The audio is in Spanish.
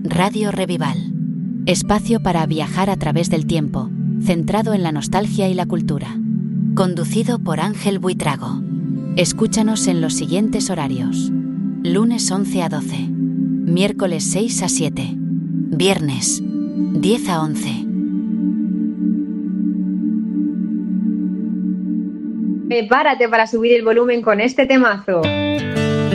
Radio Revival. Espacio para viajar a través del tiempo, centrado en la nostalgia y la cultura. Conducido por Ángel Buitrago. Escúchanos en los siguientes horarios: lunes 11 a 12, miércoles 6 a 7, viernes 10 a 11. Prepárate para subir el volumen con este temazo.